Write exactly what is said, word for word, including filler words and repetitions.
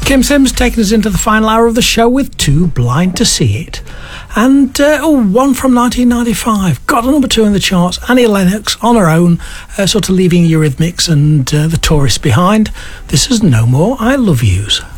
Kim Sims taking us into the final hour of the show with Too Blind to See It. And uh, oh, one from nineteen ninety-five. Got a number two in the charts. Annie Lennox on her own, uh, sort of leaving Eurythmics and uh, the Tourists behind. This is No More I Love Yous.